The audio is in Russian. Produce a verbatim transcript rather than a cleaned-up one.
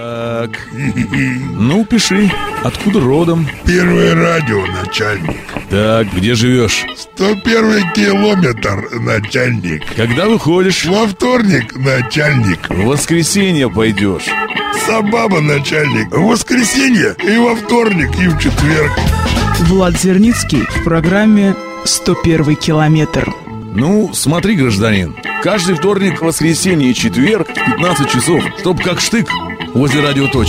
Так, ну пиши, откуда родом? Первое радио, начальник. Так, где живешь? Сто первый километр, начальник. Когда выходишь? Во вторник, начальник. В воскресенье пойдешь. Сабаба, начальник. В воскресенье и во вторник, и в четверг. Влад Зерницкий в программе «сто первый километр». Ну, смотри, гражданин, каждый вторник, воскресенье и четверг в пятнадцать часов, чтоб как штык возле радиоточки.